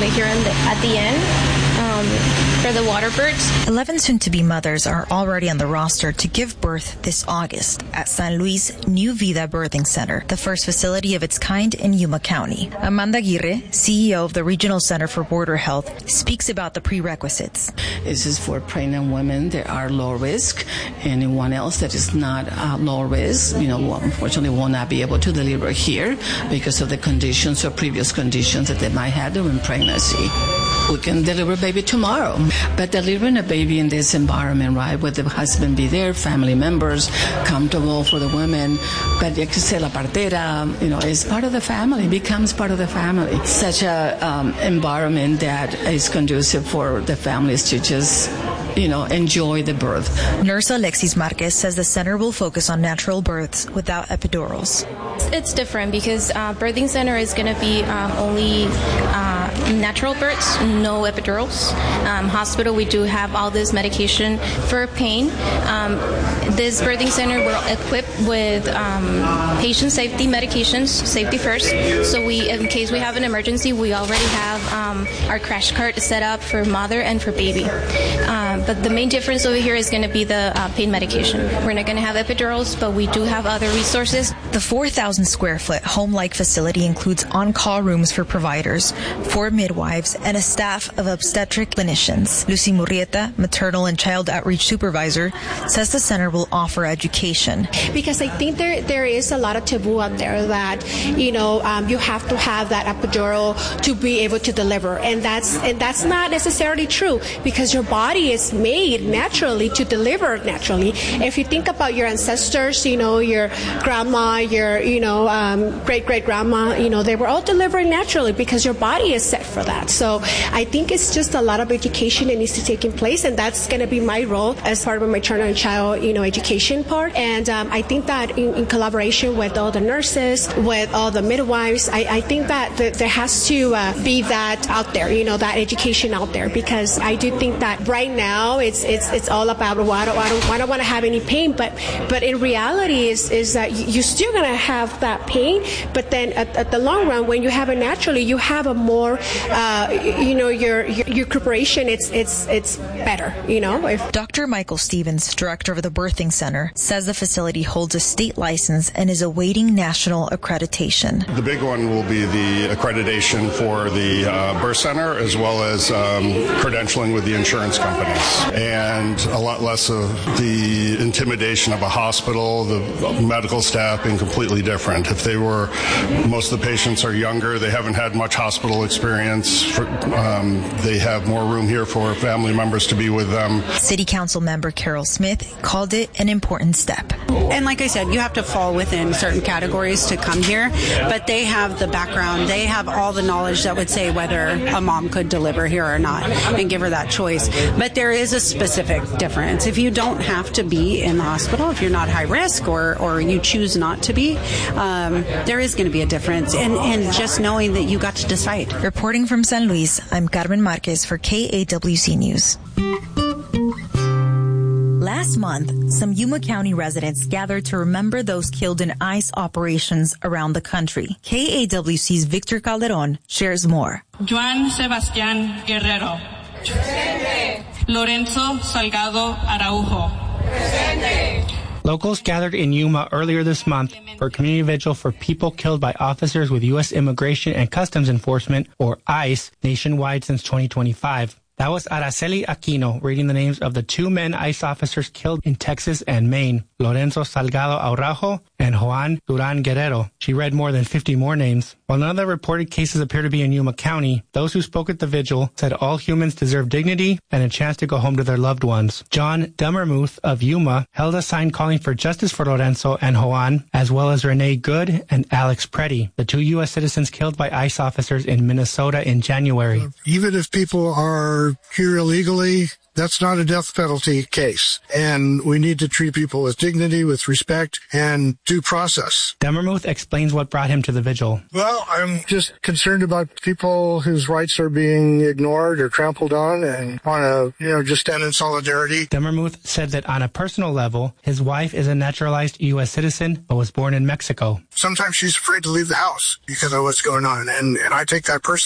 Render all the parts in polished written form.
over here at the end for the water birds. 11 soon-to-be mothers are already on the roster to give birth this August at San Luis New Vida Birthing Center, the first facility of its kind in Yuma County. Amanda Aguirre, CEO of the Regional Center for Border Health, speaks about the prerequisites. This is for pregnant women that are low risk. Anyone else that is not low risk, unfortunately will not be able to deliver here because of the conditions or previous conditions that they might have during pregnancy. We can deliver a baby tomorrow, but delivering a baby in this environment, right, with the husband be there, family members, comfortable for the women, but like you say, la partera, is part of the family, becomes part of the family. Such a environment that is conducive for the families to just enjoy the birth. Nurse Alexis Marquez says the center will focus on natural births without epidurals. It's different because birthing center is going to be only natural births, no epidurals. Hospital, we do have all this medication for pain. This birthing center, we're equipped with patient safety medications, safety first. So in case we have an emergency, we already have our crash cart set up for mother and for baby. But the main difference over here is going to be the pain medication. We're not going to have epidurals, but we do have other resources. The 4,000 square foot home-like facility includes on-call rooms for providers, 4 midwives, and a staff of obstetric clinicians. Lucy Murrieta, maternal and child outreach supervisor, says the center will offer education. Because I think there is a lot of taboo out there that, you have to have that epidural to be able to deliver. And that's not necessarily true because your body is made naturally to deliver naturally. If you think about your ancestors, your grandma, your, great-great-grandma, they were all delivering naturally because your body is set for that. So I think it's just a lot of education that needs to take in place, and that's going to be my role as part of my maternal and child, education part. And I think that in collaboration with all the nurses, with all the midwives, I think that there has to be that out there, that education out there, because I do think that right now it's all about, I don't want to have any pain, but in reality is that you're still going to have that pain, but then at the long run, when you have it naturally, you have a more, your recuperation, it's better, If Dr. Michael Stevens, director of the birthing center, says the facility holds a state license and is awaiting national accreditation. The big one will be the accreditation for the birth center, as well as credentialing with the insurance companies, and a lot less of the intimidation of a hospital, the medical staff being completely different. If most of the patients are younger, they haven't had much hospital experience, they have more room here for family members to be with them. City Council member Carol Smith called it an important step. And like I said, you have to fall within certain categories to come here, but they have the background, they have all the knowledge that would say whether a mom could deliver here or not and give her that choice. But there is a specific difference. If you don't have to be in the hospital, if you're not high risk or you choose not to be, there is going to be a difference. And just knowing that you got to decide. Reporting from San Luis, I'm Carmen Marquez for KAWC News. Last month, some Yuma County residents gathered to remember those killed in ICE operations around the country. KAWC's Victor Calderon shares more. Juan Sebastián Guerrero. Presente. Lorenzo Salgado Araujo. Presente. Locals gathered in Yuma earlier this month for a community vigil for people killed by officers with U.S. Immigration and Customs Enforcement, or ICE, nationwide since 2025. That was Araceli Aquino reading the names of the 2 men ICE officers killed in Texas and Maine, Lorenzo Salgado Araujo and Juan Duran Guerrero. She read more than 50 more names. While none of the reported cases appear to be in Yuma County, those who spoke at the vigil said all humans deserve dignity and a chance to go home to their loved ones. John Demermuth of Yuma held a sign calling for justice for Lorenzo and Juan, as well as Renee Good and Alex Preddy, the 2 U.S. citizens killed by ICE officers in Minnesota in January. Even if people are here illegally, that's not a death penalty case, and we need to treat people with dignity, with respect, and due process. Demermuth explains what brought him to the vigil. Well, I'm just concerned about people whose rights are being ignored or trampled on, and want to, just stand in solidarity. Demermuth said that on a personal level, his wife is a naturalized U.S. citizen, but was born in Mexico. Sometimes she's afraid to leave the house because of what's going on, and I take that personally.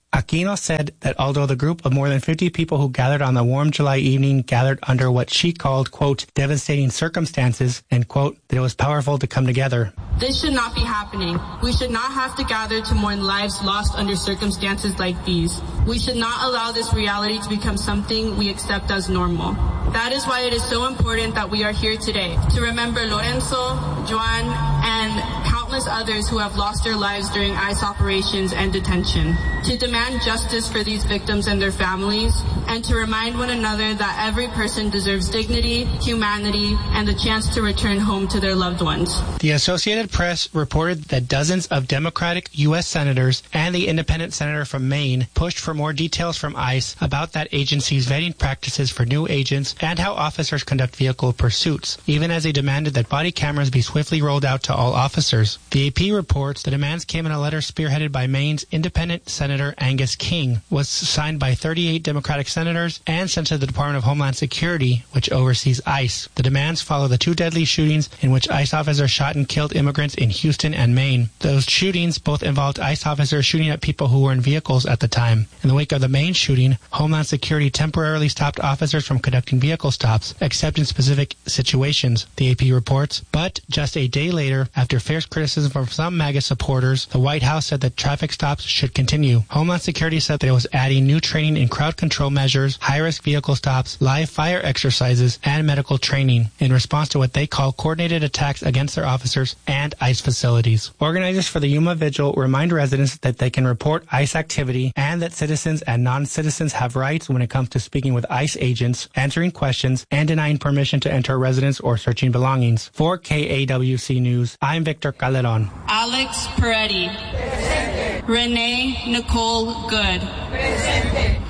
Aquino said that although the group of more than 50 people who gathered on the warm July evening gathered under what she called, quote, devastating circumstances, and, quote, that it was powerful to come together. This should not be happening. We should not have to gather to mourn lives lost under circumstances like these. We should not allow this reality to become something we accept as normal. That is why it is so important that we are here today to remember Lorenzo, Juan, and countless others who have lost their lives during ICE operations and detention, to demand justice for these victims and their families, and to remind one another that every person deserves dignity, humanity, and the chance to return home to their loved ones. The Associated Press reported that dozens of Democratic U.S. senators and the independent senator from Maine pushed for more details from ICE about that agency's vetting practices for new agents and how officers conduct vehicle pursuits, even as they demanded that body cameras be swiftly rolled out to all officers. The AP reports the demands came in a letter spearheaded by Maine's independent Senator Angus King, was signed by 38 Democratic senators, and sent to the Department of Homeland Security, which oversees ICE. The demands follow the two deadly shootings in which ICE officers shot and killed immigrants in Houston and Maine. Those shootings both involved ICE officers shooting at people who were in vehicles at the time. In the wake of the Maine shooting, Homeland Security temporarily stopped officers from conducting vehicle stops, except in specific situations, the AP reports. But just a day later, after fierce criticism from some MAGA supporters, the White House said that traffic stops should continue. Homeland Security said that it was adding new training in crowd control measures, high-risk vehicle stops, live fire exercises, and medical training in response to what they call coordinated attacks against their officers and ICE facilities. Organizers for the Yuma Vigil remind residents that they can report ICE activity and that citizens and non-citizens have rights when it comes to speaking with ICE agents, answering questions, and denying permission to enter a residence or searching belongings. For KAWC News, I'm Victor Calderon. Alex Peretti. Presente. Renee Nicole Good. Presente.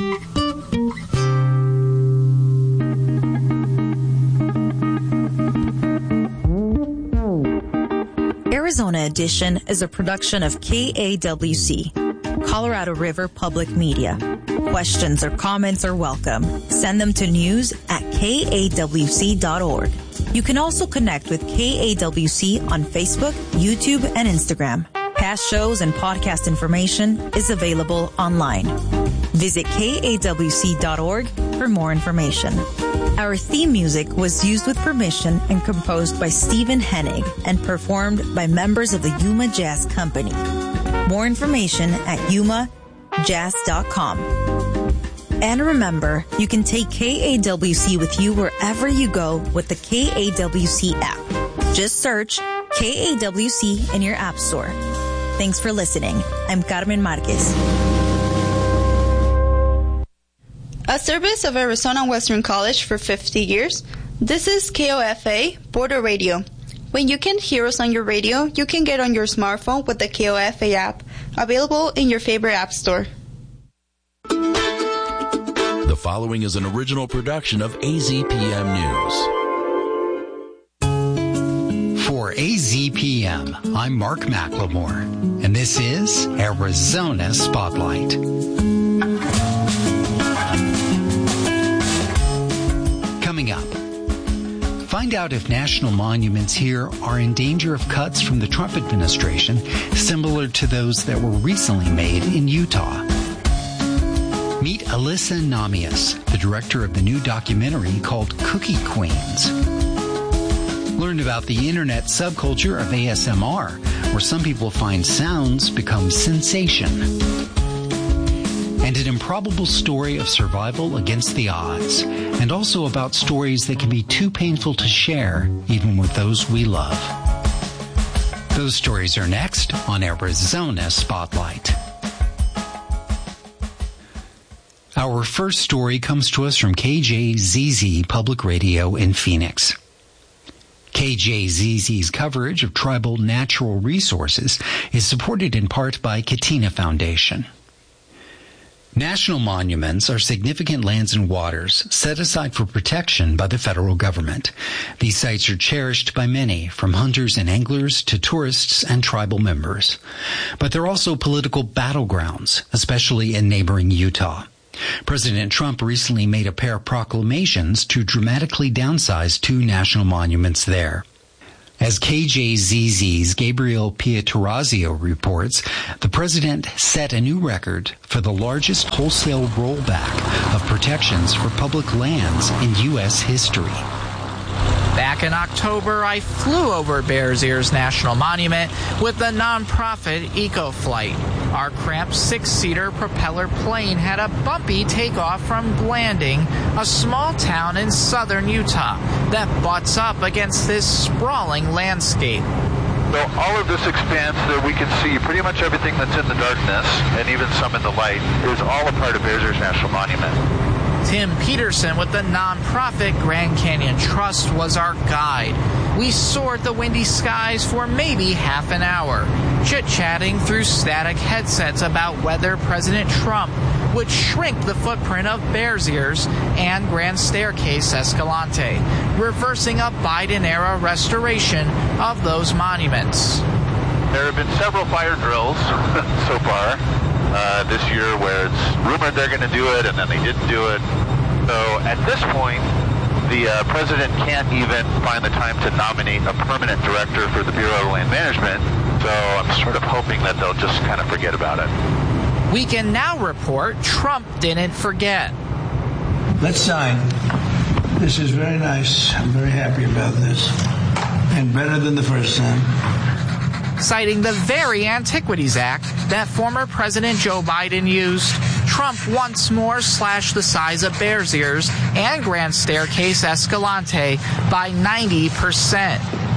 Arizona Edition is a production of KAWC, Colorado River Public Media. Questions or comments are welcome. Send them to news@kawc.org. You can also connect with KAWC on Facebook, YouTube, and Instagram. Past shows and podcast information is available online. Visit kawc.org for more information. Our theme music was used with permission and composed by Stephen Hennig and performed by members of the Yuma Jazz Company. More information at yumajazz.com. And remember, you can take KAWC with you wherever you go with the KAWC app. Just search KAWC in your app store. Thanks for listening. I'm Carmen Marquez. A service of Arizona Western College for 50 years, this is KOFA Border Radio. When you can't hear us on your radio, you can get on your smartphone with the KOFA app, available in your favorite app store. The following is an original production of AZPM News. For AZPM, I'm Mark McLemore, and this is Arizona Spotlight. Coming up, find out if national monuments here are in danger of cuts from the Trump administration, similar to those that were recently made in Utah. Meet Alyssa Namias, the director of the new documentary called Cookie Queens. Learn about the internet subculture of ASMR, where some people find sounds become sensation. And an improbable story of survival against the odds, and also about stories that can be too painful to share, even with those we love. Those stories are next on Arizona Spotlight. Our first story comes to us from KJZZ Public Radio in Phoenix. KJZZ's coverage of tribal natural resources is supported in part by Katina Foundation. National monuments are significant lands and waters set aside for protection by the federal government. These sites are cherished by many, from hunters and anglers to tourists and tribal members. But they're also political battlegrounds, especially in neighboring Utah. President Trump recently made a pair of proclamations to dramatically downsize two national monuments there. As KJZZ's Gabriel Pietrorazio reports, the president set a new record for the largest wholesale rollback of protections for public lands in U.S. history. Back in October, I flew over Bears Ears National Monument with the nonprofit EcoFlight. Our cramped 6-seater propeller plane had a bumpy takeoff from Blanding, a small town in southern Utah that butts up against this sprawling landscape. So all of this expanse that we can see, pretty much everything that's in the darkness, and even some in the light, is all a part of Bears Ears National Monument. Tim Peterson with the nonprofit Grand Canyon Trust was our guide. We soared the windy skies for maybe half an hour, chit-chatting through static headsets about whether President Trump would shrink the footprint of Bears Ears and Grand Staircase Escalante, reversing a Biden-era restoration of those monuments. There have been several fire drills so far this year where it's rumored they're going to do it and then they didn't do it. So at this point, the president can't even find the time to nominate a permanent director for the Bureau of Land Management. So I'm sort of hoping that they'll just kind of forget about it. We can now report Trump didn't forget. Let's sign. This is very nice. I'm very happy about this. And better than the first time. Citing the very Antiquities Act that former President Joe Biden used, Trump once more slashed the size of Bears Ears and Grand Staircase Escalante by 90%.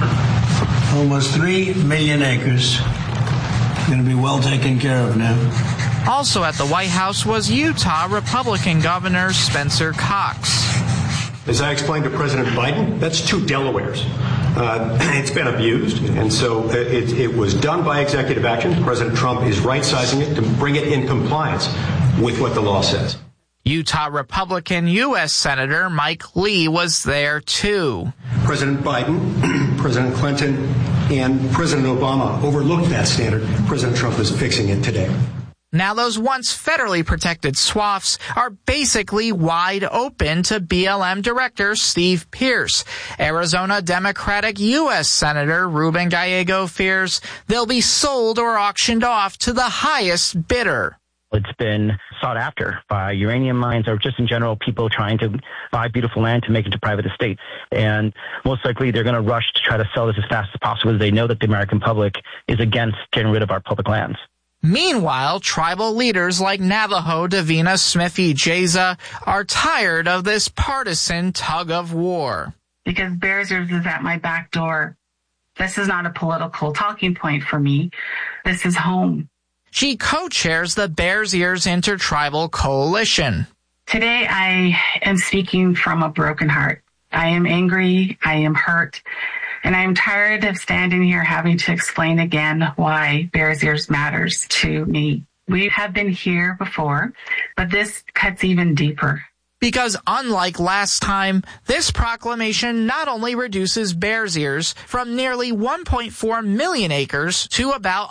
Almost 3 million acres. Going to be well taken care of now. Also at the White House was Utah Republican Governor Spencer Cox. As I explained to President Biden, that's 2 Delawares. It's been abused, and so it was done by executive action. President Trump is right-sizing it to bring it in compliance with what the law says. Utah Republican U.S. Senator Mike Lee was there, too. President Biden, President Clinton, and President Obama overlooked that standard. President Trump is fixing it today. Now those once federally protected swaths are basically wide open to BLM Director Steve Pearce. Arizona Democratic U.S. Senator Ruben Gallego fears they'll be sold or auctioned off to the highest bidder. It's been sought after by uranium mines or just in general people trying to buy beautiful land to make it to private estates. And most likely they're going to rush to try to sell this as fast as possible as they know that the American public is against getting rid of our public lands. Meanwhile, tribal leaders like Navajo Davina Smith-Ijeza are tired of this partisan tug of war. Because Bears Ears is at my back door. This is not a political talking point for me. This is home. She co-chairs the Bears Ears Intertribal Coalition. Today I am speaking from a broken heart. I am angry. I am hurt. And I'm tired of standing here having to explain again why Bears Ears matters to me. We have been here before, but this cuts even deeper. Because unlike last time, this proclamation not only reduces Bears Ears from nearly 1.4 million acres to about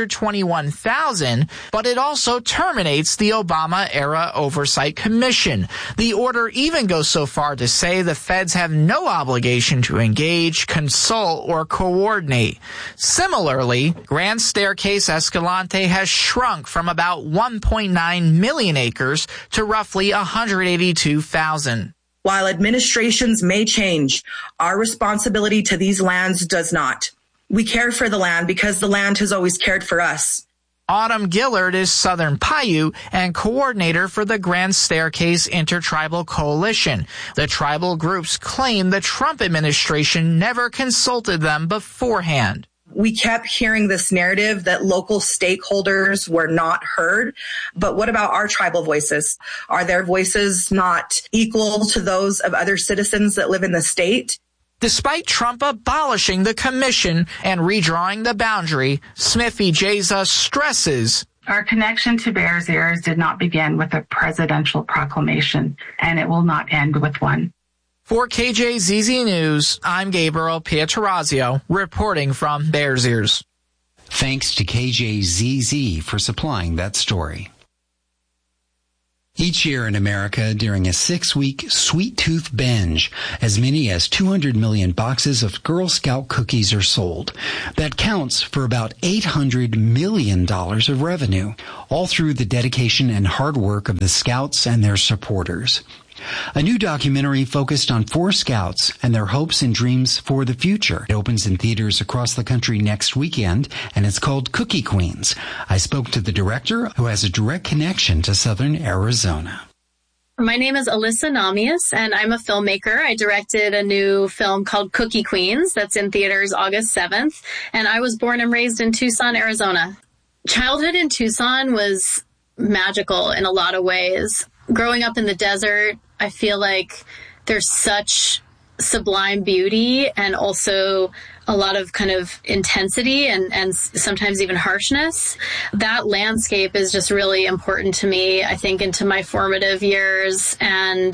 121,000, but it also terminates the Obama-era Oversight Commission. The order even goes so far to say the feds have no obligation to engage, consult, or coordinate. Similarly, Grand Staircase Escalante has shrunk from about 1.9 million acres to roughly 182,000. While administrations may change, our responsibility to these lands does not. We care for the land because the land has always cared for us. Autumn Gillard is Southern Paiute and coordinator for the Grand Staircase Intertribal Coalition. The tribal groups claim the Trump administration never consulted them beforehand. We kept hearing this narrative that local stakeholders were not heard. But what about our tribal voices? Are their voices not equal to those of other citizens that live in the state? Despite Trump abolishing the commission and redrawing the boundary, Smith-Ijeza stresses our connection to Bears Ears did not begin with a presidential proclamation, and it will not end with one. For KJZZ News, I'm Gabriel Pietrorazio, reporting from Bears Ears. Thanks to KJZZ for supplying that story. Each year in America, during a 6-week sweet tooth binge, as many as 200 million boxes of Girl Scout cookies are sold. That counts for about $800 million of revenue, all through the dedication and hard work of the Scouts and their supporters. A new documentary focused on 4 Scouts and their hopes and dreams for the future. It opens in theaters across the country next weekend, and it's called Cookie Queens. I spoke to the director, who has a direct connection to Southern Arizona. My name is Alyssa Namias, and I'm a filmmaker. I directed a new film called Cookie Queens that's in theaters August 7th, and I was born and raised in Tucson, Arizona. Childhood in Tucson was magical in a lot of ways. Growing up in the desert, I feel like there's such sublime beauty and also a lot of kind of intensity and sometimes even harshness. That landscape is just really important to me, I think, into my formative years. And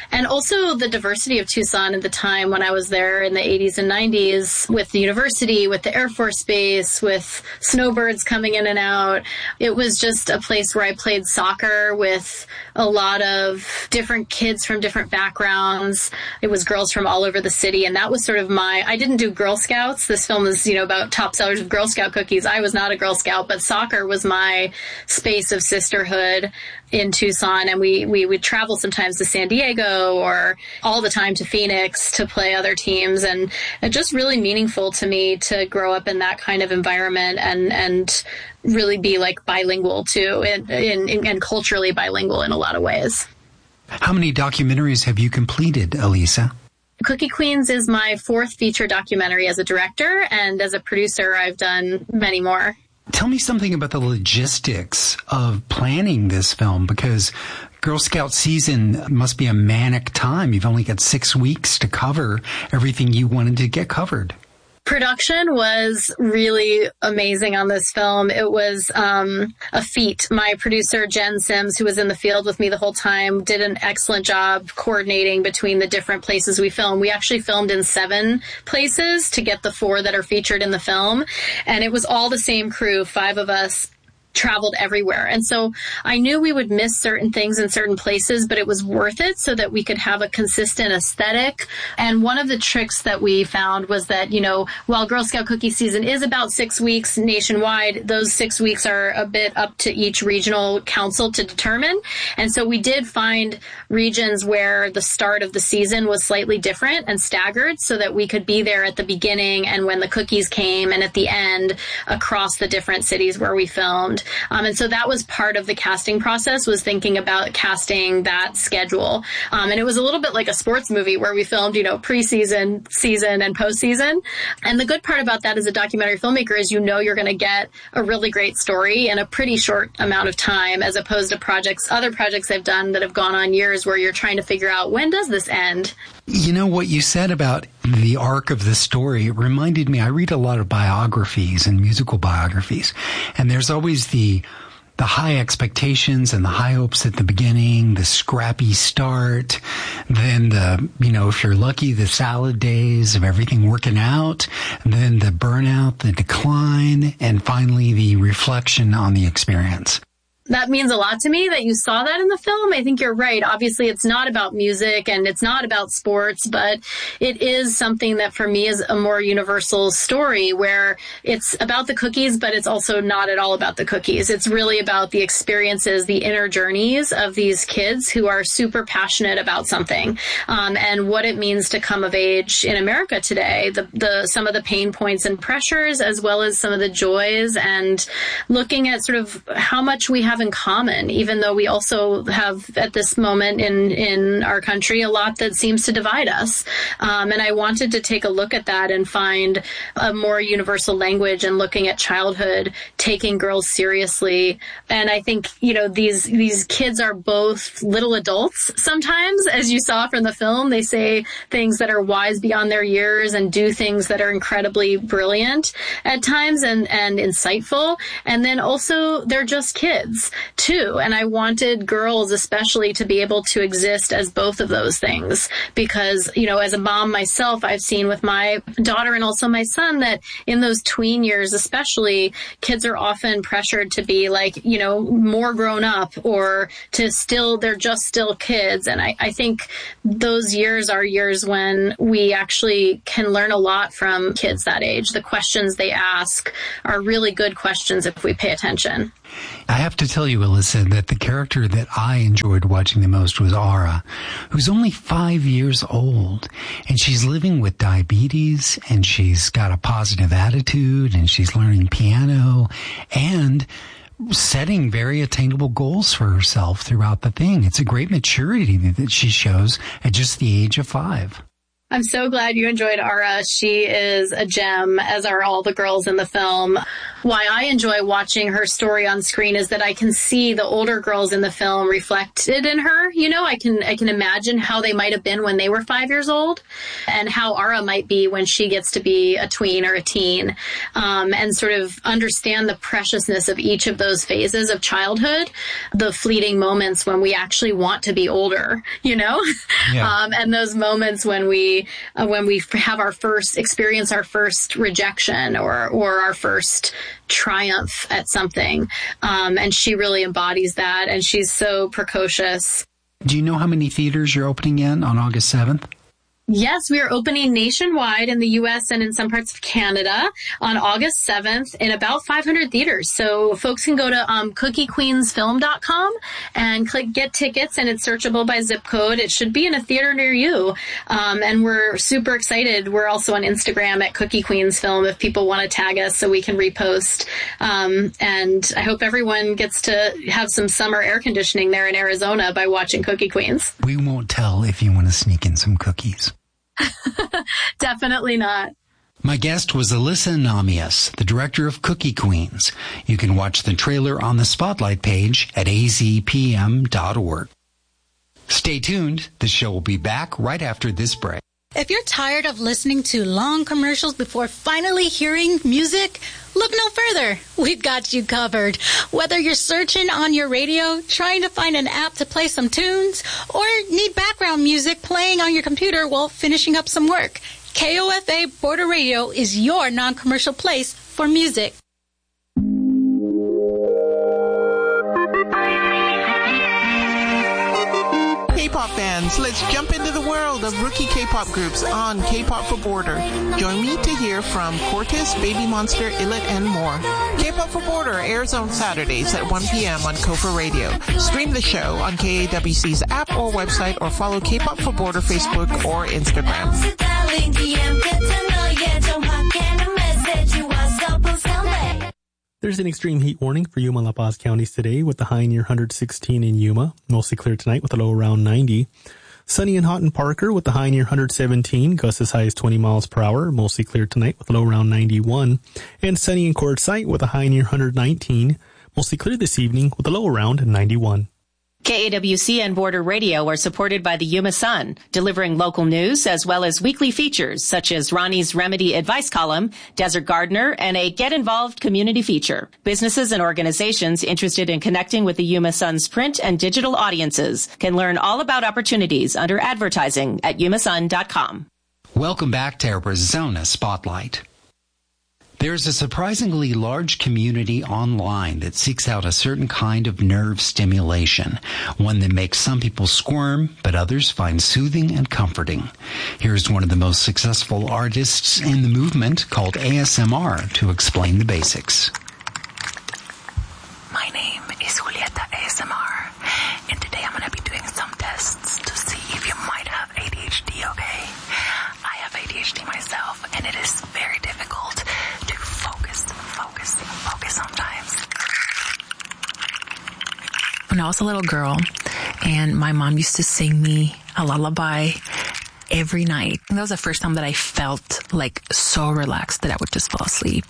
also the diversity of Tucson at the time when I was there in the 80s and 90s with the university, with the Air Force Base, with snowbirds coming in and out. It was just a place where I played soccer with a lot of different kids from different backgrounds. It was girls from all over the city. And that was sort of I didn't do Girl Scouts. This film is, about top sellers of Girl Scout cookies. I was not a Girl Scout, but soccer was my space of sisterhood in Tucson. And we would travel sometimes to San Diego or all the time to Phoenix to play other teams. And it's just really meaningful to me to grow up in that kind of environment and really be like bilingual too, and culturally bilingual in a lot of ways. How many documentaries have you completed, Alyssa? Cookie Queens is my 4th feature documentary as a director, and as a producer, I've done many more. Tell me something about the logistics of planning this film, because Girl Scout season must be a manic time. You've only got 6 weeks to cover everything you wanted to get covered. Production was really amazing on this film. It was a feat. My producer, Jen Sims, who was in the field with me the whole time, did an excellent job coordinating between the different places we filmed. We actually filmed in 7 places to get the 4 that are featured in the film. And it was all the same crew, 5 of us, traveled everywhere. And so I knew we would miss certain things in certain places, but it was worth it so that we could have a consistent aesthetic. And one of the tricks that we found was that, while Girl Scout cookie season is about 6 weeks nationwide, those 6 weeks are a bit up to each regional council to determine. And so we did find regions where the start of the season was slightly different and staggered so that we could be there at the beginning and when the cookies came and at the end across the different cities where we filmed. And so that was part of the casting process, was thinking about casting that schedule. And it was a little bit like a sports movie where we filmed, preseason, season, and postseason. And the good part about that as a documentary filmmaker is you're going to get a really great story in a pretty short amount of time, as opposed to other projects I've done that have gone on years where you're trying to figure out, when does this end? What you said about the arc of the story reminded me, I read a lot of biographies and musical biographies, and there's always the high expectations and the high hopes at the beginning, the scrappy start, then if you're lucky, the salad days of everything working out, then the burnout, the decline, and finally the reflection on the experience. That means a lot to me that you saw that in the film. I think you're right. Obviously, it's not about music and it's not about sports, but it is something that for me is a more universal story where it's about the cookies, but it's also not at all about the cookies. It's really about the experiences, the inner journeys of these kids who are super passionate about something, and what it means to come of age in America today, some of the pain points and pressures, as well as some of the joys, and looking at sort of how much we have in common, even though we also have at this moment in our country a lot that seems to divide us. And I wanted to take a look at that and find a more universal language and looking at childhood, taking girls seriously. And I think, these kids are both little adults sometimes, as you saw from the film. They say things that are wise beyond their years and do things that are incredibly brilliant at times and insightful. And then also they're just kids. kids too. And I wanted girls especially to be able to exist as both of those things because, you know, as a mom myself, I've seen with my daughter and also my son that in those tween years especially, kids are often pressured to be like, you know, more grown up or they're just still kids. And I think those years are years when we actually can learn a lot from kids that age. The questions they ask are really good questions if we pay attention. I have to tell you, Alyssa, that the character that I enjoyed watching the most was Ara, who's only 5 years old, and she's living with diabetes, and she's got a positive attitude, and she's learning piano, and setting very attainable goals for herself throughout the thing. It's a great maturity that she shows at just the age of 5. I'm so glad you enjoyed Ara. She is a gem, as are all the girls in the film. Why I enjoy watching her story on screen is that I can see the older girls in the film reflected in her. You know, I can imagine how they might have been when they were 5 years old and how Ara might be when she gets to be a tween or a teen, and sort of understand the preciousness of each of those phases of childhood, the fleeting moments when we actually want to be older, you know, yeah. And those moments when we have our first rejection or our first triumph at something. And she really embodies that. And she's so precocious. Do you know how many theaters you're opening in on August 7th? Yes, we are opening nationwide in the U.S. and in some parts of Canada on August 7th in about 500 theaters. So folks can go to cookiequeensfilm.com and click Get Tickets, and it's searchable by zip code. It should be in a theater near you. And we're super excited. We're also on Instagram at Cookie Queens Film if people want to tag us so we can repost. And I hope everyone gets to have some summer air conditioning there in Arizona by watching Cookie Queens. We won't tell if you want to sneak in some cookies. Definitely not. My guest was Alyssa Anamias, the director of Cookie Queens. You can watch the trailer on the Spotlight page at azpm.org. Stay tuned. The show will be back right after this break. If you're tired of listening to long commercials before finally hearing music, look no further. We've got you covered. Whether you're searching on your radio, trying to find an app to play some tunes, or need background music playing on your computer while finishing up some work, KOFA Border Radio is your non-commercial place for music. K-pop fans, let's jump into the world of rookie K-pop groups on K-pop for Border. Join me to hear from Cortez, Baby Monster, Illit, and more. K-pop for Border airs on Saturdays at 1 p.m. on Kofa Radio. Stream the show on KAWC's app or website, or follow K-pop for Border Facebook or Instagram. There's an extreme heat warning for Yuma and La Paz counties today with the high near 116 in Yuma. Mostly clear tonight with a low around 90. Sunny and hot in Parker with the high near 117. Gusts as high as 20 miles per hour. Mostly clear tonight with a low around 91. And sunny in Quartzsite with a high near 119. Mostly clear this evening with a low around 91. KAWC and Border Radio are supported by the Yuma Sun, delivering local news as well as weekly features such as Ronnie's Remedy Advice Column, Desert Gardener, and a Get Involved community feature. Businesses and organizations interested in connecting with the Yuma Sun's print and digital audiences can learn all about opportunities under advertising at yumasun.com. Welcome back to Arizona Spotlight. There's a surprisingly large community online that seeks out a certain kind of nerve stimulation, one that makes some people squirm, but others find soothing and comforting. Here's one of the most successful artists in the movement called ASMR to explain the basics. My name is Julieta ASMR, and today I'm going to be doing some tests to see if you might have ADHD, okay? I have ADHD myself, and it is very difficult to focus sometimes. When I was a little girl, and my mom used to sing me a lullaby every night. And that was the first time that I felt like so relaxed that I would just fall asleep.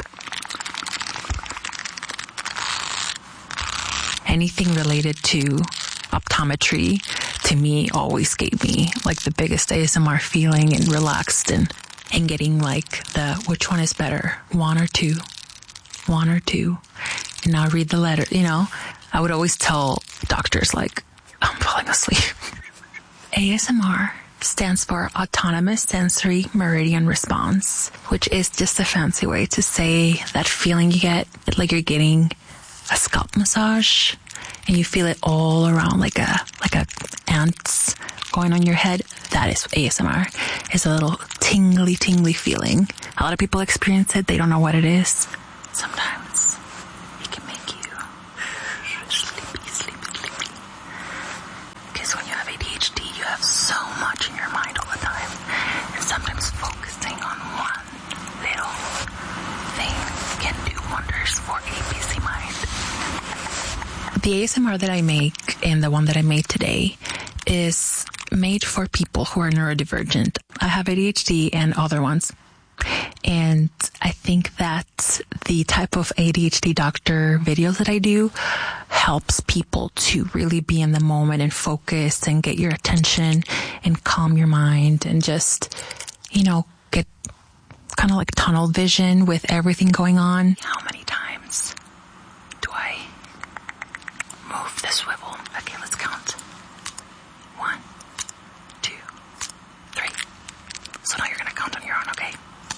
Anything related to optometry, to me, always gave me like the biggest ASMR feeling and relaxed and getting like the, which one is better, one or two, and I'll read the letter, you know. I would always tell doctors, like, I'm falling asleep. ASMR stands for Autonomous Sensory Meridian Response, which is just a fancy way to say that feeling you get, like you're getting a scalp massage and you feel it all around like a ants going on your head. That is ASMR. It's a little tingly feeling. A lot of people experience it. They don't know what it is. Sometimes it can make you sleepy. Because when you have ADHD, you have so much in your mind all the time. And sometimes focusing on one little thing can do wonders for a busy mind. The ASMR that I make and the one that I made today is made for people who are neurodivergent. I have ADHD and other ones. And I think that the type of ADHD doctor videos that I do helps people to really be in the moment and focus and get your attention and calm your mind and just, get kind of like tunnel vision with everything going on. How many times do I move the swivel? Okay, let's count. 1, 2, 3. So now you're going to count on your own, okay?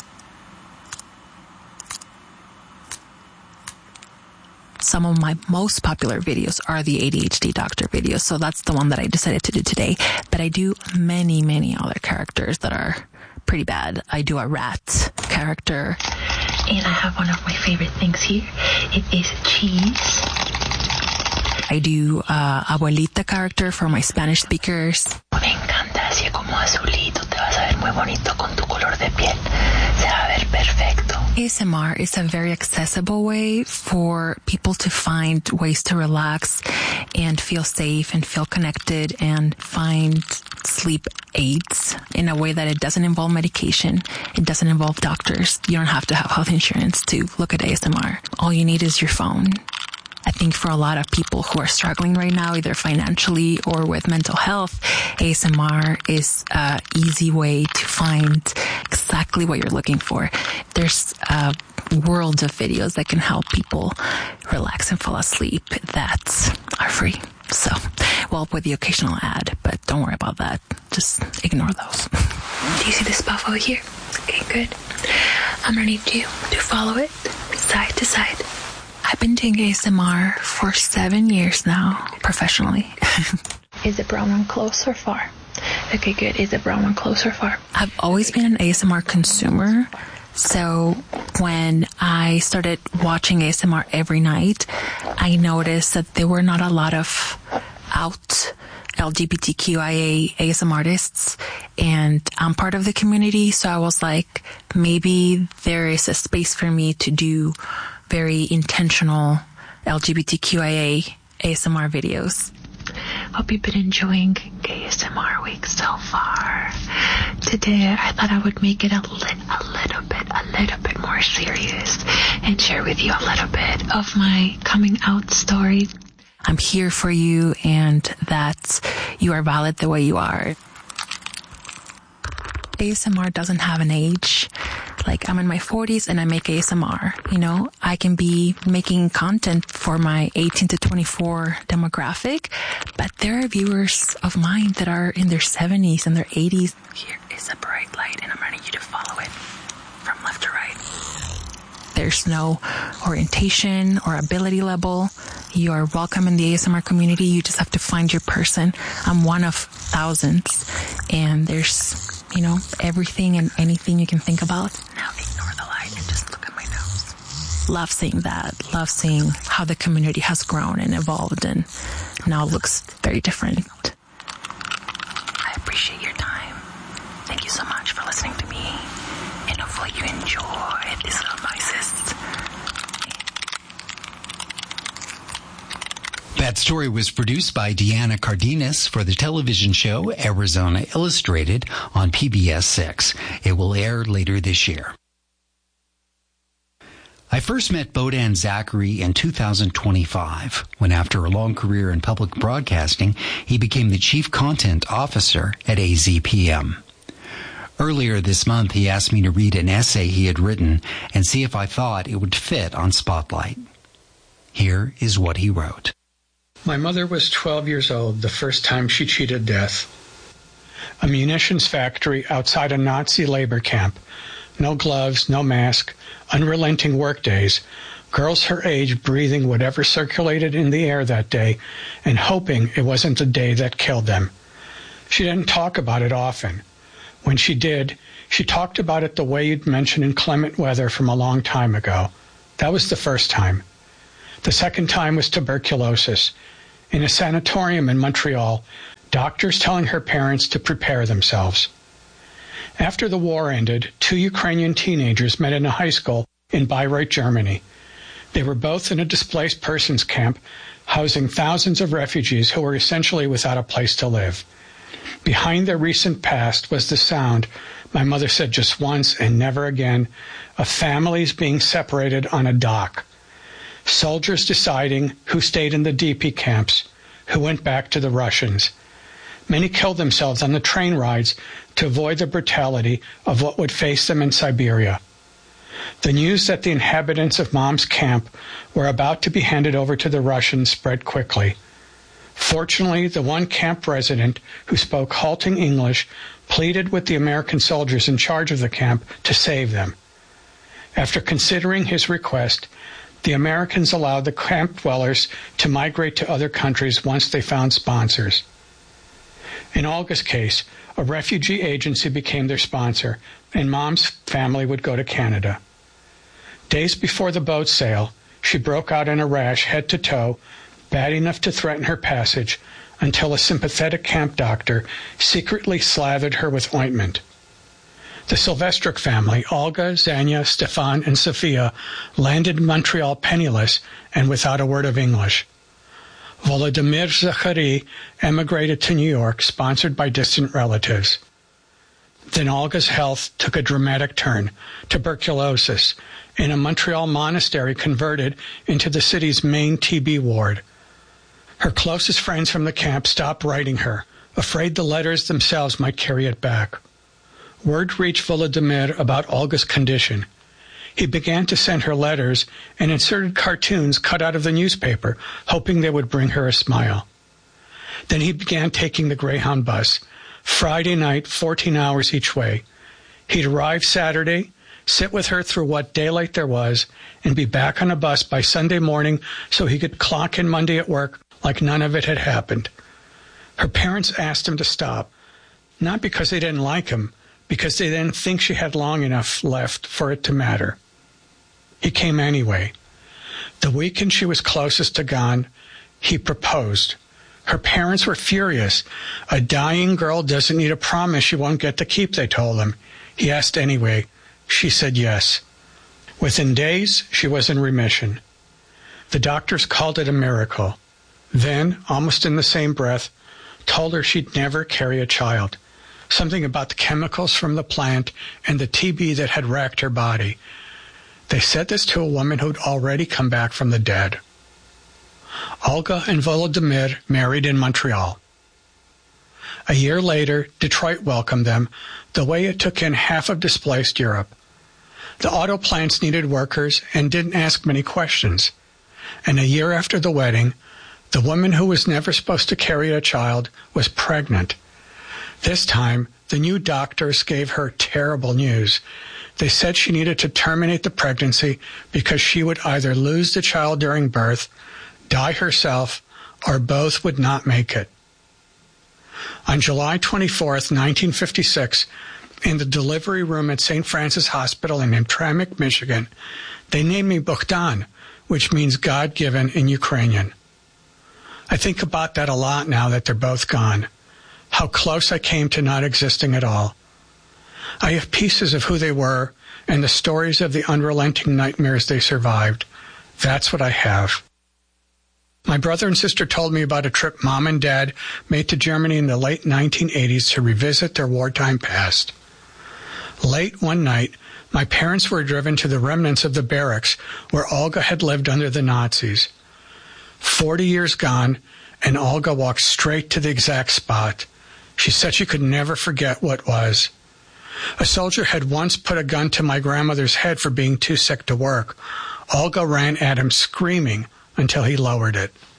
Some of my most popular videos are the ADHD doctor videos, so that's the one that I decided to do today. But I do many other characters that are pretty bad. I do a rat character. And I have one of my favorite things here. It is cheese. I do abuelita character for my Spanish speakers. Me encanta, así como azulito, te vas a ver muy bonito con tu color de piel. Se va a ver perfecto. ASMR is a very accessible way for people to find ways to relax and feel safe and feel connected and find sleep aids in a way that it doesn't involve medication. It doesn't involve doctors. You don't have to have health insurance to look at ASMR. All you need is your phone. I think for a lot of people who are struggling right now, either financially or with mental health, ASMR is an easy way to find exactly what you're looking for. There's worlds of videos that can help people relax and fall asleep that are free. So, well, with the occasional ad, but don't worry about that. Just ignore those. Do you see this buff over here? Okay, good. I'm gonna need you to follow it side to side. I've been doing ASMR for 7 years now, professionally. Is the brown one close or far? Okay, good. Is the brown one close or far? I've always been an ASMR consumer. So when I started watching ASMR every night, I noticed that there were not a lot of out LGBTQIA ASMR artists, and I'm part of the community. So I was like, maybe there is a space for me to do very intentional LGBTQIA ASMR videos. Hope you've been enjoying ASMR week so far. Today, I thought I would make it a little bit more serious and share with you a little bit of my coming out story. I'm here for you and that you are valid the way you are. ASMR doesn't have an age. Like, I'm in my 40s and I make ASMR, I can be making content for my 18 to 24 demographic, but there are viewers of mine that are in their 70s and their 80s. Here is a bright light and I'm running you to follow it from left to right. There's no orientation or ability level. You are welcome in the ASMR community. You just have to find your person. I'm one of thousands and there's everything and anything you can think about. Now ignore the light and just look at my nose. Love seeing that. Love seeing how the community has grown and evolved and now looks very different. I appreciate your time. Thank you so much for listening to me. And hopefully you enjoy these little noises. That story was produced by Deanna Cardenas for the television show Arizona Illustrated on PBS 6. It will air later this year. I first met Bodan Zachary in 2025, when after a long career in public broadcasting, he became the Chief Content Officer at AZPM. Earlier this month, he asked me to read an essay he had written and see if I thought it would fit on Spotlight. Here is what he wrote. My mother was 12 years old the first time she cheated death. A munitions factory outside a Nazi labor camp. No gloves, no mask, unrelenting work days. Girls her age breathing whatever circulated in the air that day and hoping it wasn't the day that killed them. She didn't talk about it often. When she did, she talked about it the way you'd mention inclement weather from a long time ago. That was the first time. The second time was tuberculosis. In a sanatorium in Montreal, doctors telling her parents to prepare themselves. After the war ended, 2 Ukrainian teenagers met in a high school in Bayreuth, Germany. They were both in a displaced persons camp, housing thousands of refugees who were essentially without a place to live. Behind their recent past was the sound, my mother said just once and never again, of families being separated on a dock. Soldiers deciding who stayed in the DP camps, who went back to the Russians. Many killed themselves on the train rides to avoid the brutality of what would face them in Siberia. The news that the inhabitants of Mom's camp were about to be handed over to the Russians spread quickly. Fortunately, the one camp resident who spoke halting English pleaded with the American soldiers in charge of the camp to save them. After considering his request, the Americans allowed the camp dwellers to migrate to other countries once they found sponsors. In Olga's case, a refugee agency became their sponsor, and Mom's family would go to Canada. Days before the boat sail, she broke out in a rash head to toe, bad enough to threaten her passage, until a sympathetic camp doctor secretly slathered her with ointment. The Silvestric family, Olga, Zanya, Stefan, and Sophia, landed in Montreal penniless and without a word of English. Volodymyr Zachary emigrated to New York, sponsored by distant relatives. Then Olga's health took a dramatic turn. Tuberculosis, in a Montreal monastery converted into the city's main TB ward. Her closest friends from the camp stopped writing her, afraid the letters themselves might carry it back. Word reached Volodymyr about Olga's condition. He began to send her letters and inserted cartoons cut out of the newspaper, hoping they would bring her a smile. Then he began taking the Greyhound bus, Friday night, 14 hours each way. He'd arrive Saturday, sit with her through what daylight there was, and be back on a bus by Sunday morning so he could clock in Monday at work like none of it had happened. Her parents asked him to stop, not because they didn't like him, because they didn't think she had long enough left for it to matter. He came anyway. The weekend she was closest to gone, he proposed. Her parents were furious. A dying girl doesn't need a promise she won't get to keep, they told him. He asked anyway. She said yes. Within days, she was in remission. The doctors called it a miracle. Then, almost in the same breath, told her she'd never carry a child. Something about the chemicals from the plant and the TB that had wrecked her body. They said this to a woman who'd already come back from the dead. Olga and Volodymyr married in Montreal. A year later, Detroit welcomed them, the way it took in half of displaced Europe. The auto plants needed workers and didn't ask many questions. And a year after the wedding, the woman who was never supposed to carry a child was pregnant. This time, the new doctors gave her terrible news. They said she needed to terminate the pregnancy because she would either lose the child during birth, die herself, or both would not make it. On July 24th, 1956, in the delivery room at St. Francis Hospital in Hamtramck, Michigan, they named me Bogdan, which means God-given in Ukrainian. I think about that a lot now that they're both gone. How close I came to not existing at all. I have pieces of who they were and the stories of the unrelenting nightmares they survived. That's what I have. My brother and sister told me about a trip Mom and Dad made to Germany in the late 1980s to revisit their wartime past. Late one night, my parents were driven to the remnants of the barracks where Olga had lived under the Nazis. 40 years gone, and Olga walked straight to the exact spot. She said she could never forget what was. A soldier had once put a gun to my grandmother's head for being too sick to work. Olga ran at him screaming until he lowered it.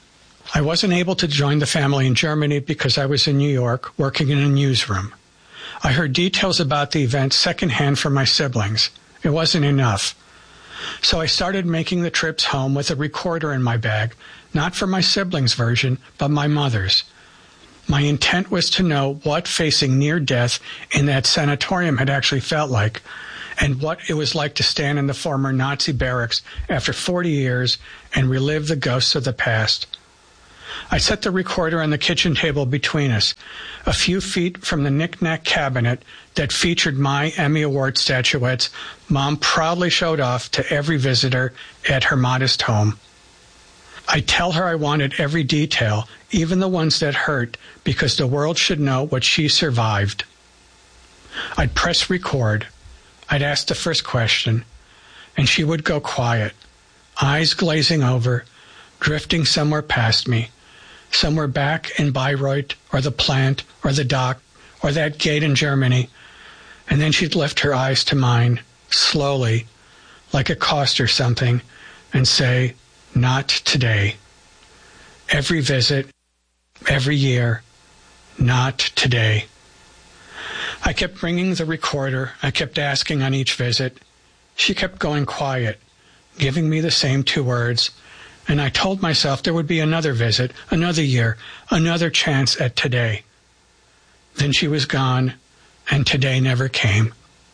I wasn't able to join the family in Germany because I was in New York working in a newsroom. I heard details about the event secondhand from my siblings. It wasn't enough. So I started making the trips home with a recorder in my bag, not for my siblings' version, but my mother's. My intent was to know what facing near death in that sanatorium had actually felt like, and what it was like to stand in the former Nazi barracks after 40 years and relive the ghosts of the past. I set the recorder on the kitchen table between us, a few feet from the knick-knack cabinet that featured my Emmy Award statuettes Mom proudly showed off to every visitor at her modest home. I tell her I wanted every detail, even the ones that hurt, because the world should know what she survived. I'd press record. I'd ask the first question, and she would go quiet, eyes glazing over, drifting somewhere past me, somewhere back in Bayreuth or the plant or the dock or that gate in Germany, and then she'd lift her eyes to mine, slowly, like it cost her something, and say, "Not today." Every visit, every year, not today. I kept bringing the recorder. I kept asking on each visit. She kept going quiet, giving me the same 2 words, and I told myself there would be another visit, another year, another chance at today. Then she was gone, and today never came.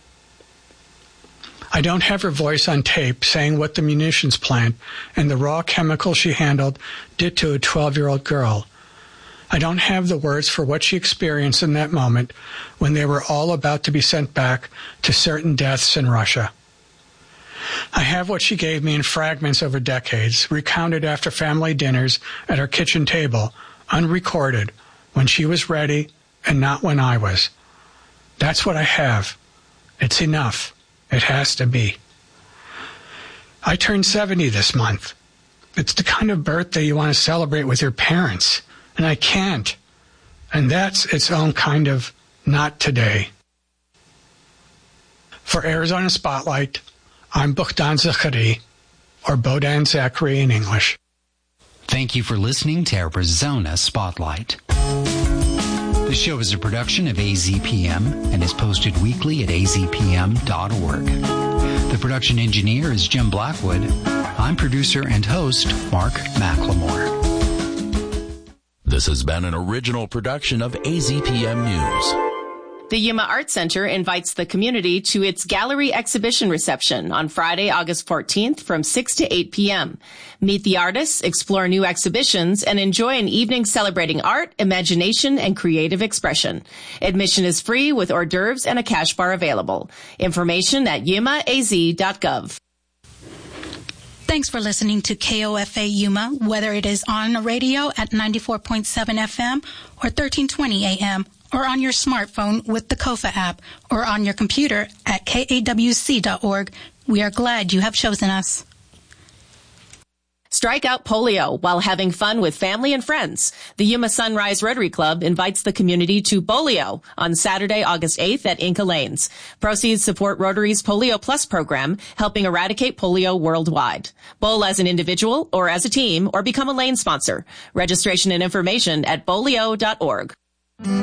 I don't have her voice on tape saying what the munitions plant and the raw chemicals she handled did to a 12-year-old girl. I don't have the words for what she experienced in that moment when they were all about to be sent back to certain deaths in Russia. I have what she gave me in fragments over decades, recounted after family dinners at our kitchen table, unrecorded, when she was ready and not when I was. That's what I have. It's enough. It has to be. I turned 70 this month. It's the kind of birthday you want to celebrate with your parents, and I can't. And that's its own kind of not today. For Arizona Spotlight, I'm Bogdan Zachary, or Bodan Zachary in English. Thank you for listening to Arizona Spotlight. The show is a production of AZPM and is posted weekly at azpm.org. The production engineer is Jim Blackwood. I'm producer and host Mark McLemore. This has been an original production of AZPM News. The Yuma Art Center invites the community to its gallery exhibition reception on Friday, August 14th from 6 to 8 p.m. Meet the artists, explore new exhibitions, and enjoy an evening celebrating art, imagination, and creative expression. Admission is free with hors d'oeuvres and a cash bar available. Information at yumaaz.gov. Thanks for listening to KOFA Yuma, whether it is on radio at 94.7 FM or 1320 AM, or on your smartphone with the KOFA app, or on your computer at kawc.org. We are glad you have chosen us. Strike out polio while having fun with family and friends. The Yuma Sunrise Rotary Club invites the community to Bolio on Saturday, August 8th at Inca Lanes. Proceeds support Rotary's Polio Plus program, helping eradicate polio worldwide. Bowl as an individual or as a team, or become a lane sponsor. Registration and information at bolio.org.